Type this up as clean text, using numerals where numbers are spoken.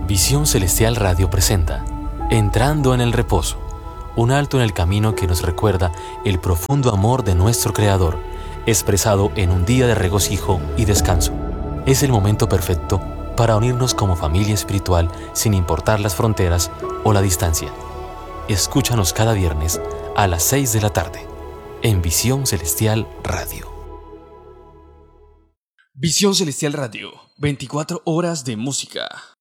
Visión Celestial Radio presenta Entrando en el Reposo, un alto en el camino que nos recuerda el profundo amor de nuestro Creador, expresado en un día de regocijo y descanso. Es el momento perfecto para unirnos como familia espiritual sin importar las fronteras o la distancia. Escúchanos cada viernes a las 6 de la tarde en Visión Celestial Radio. Visión Celestial Radio, 24 horas de música.